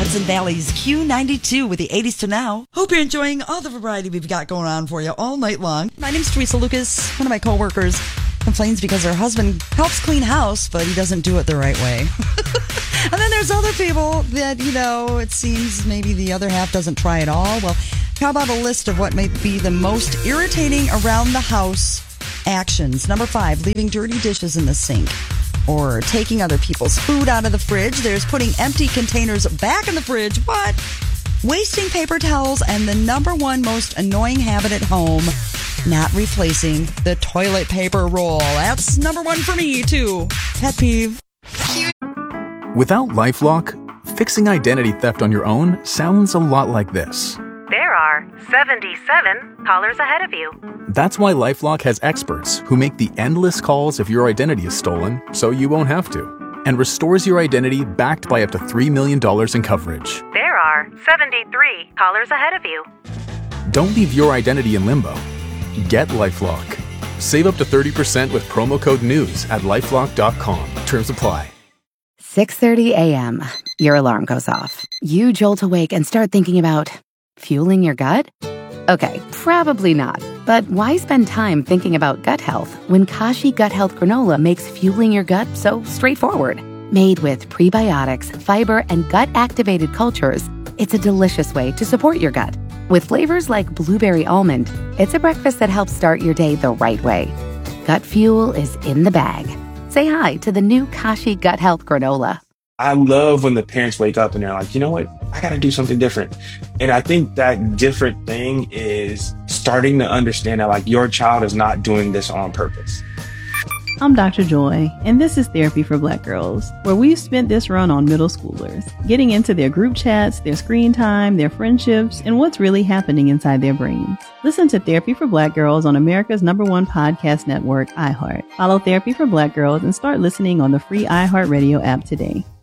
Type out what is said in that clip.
Hudson Valley's Q92 with the 80s to now. Hope you're enjoying all the variety we've got going on for you all night long. My name's Teresa Lucas. One of my coworkers complains because her husband helps clean house, but he doesn't do it the right way. And then there's other people that, it seems maybe the other half doesn't try at all. Well, how about a list of what may be the most irritating around the house actions? Number 5, leaving dirty dishes in the sink. Or taking other people's food out of the fridge. There's putting empty containers back in the fridge. What? Wasting paper towels. And the number one most annoying habit at home, not replacing the toilet paper roll. That's number 1 for me, too. Pet peeve. Without LifeLock, fixing identity theft on your own sounds a lot like this. There are 77 callers ahead of you. That's why LifeLock has experts who make the endless calls if your identity is stolen, so you won't have to, and restores your identity backed by up to $3 million in coverage. There are 73 callers ahead of you. Don't leave your identity in limbo. Get LifeLock. Save up to 30% with promo code NEWS at LifeLock.com. Terms apply. 6:30 a.m. Your alarm goes off. You jolt awake and start thinking about fueling your gut? Okay, probably not. But why spend time thinking about gut health when Kashi Gut Health Granola makes fueling your gut so straightforward? Made with prebiotics, fiber, and gut-activated cultures, it's a delicious way to support your gut. With flavors like blueberry almond, it's a breakfast that helps start your day the right way. Gut fuel is in the bag. Say hi to the new Kashi Gut Health Granola. I love when the parents wake up and they're like, you know what? I got to do something different. And I think that different thing is starting to understand that like your child is not doing this on purpose. I'm Dr. Joy, and this is Therapy for Black Girls, where we've spent this run on middle schoolers, getting into their group chats, their screen time, their friendships, and what's really happening inside their brains. Listen to Therapy for Black Girls on America's #1 podcast network, iHeart. Follow Therapy for Black Girls and start listening on the free iHeartRadio app today.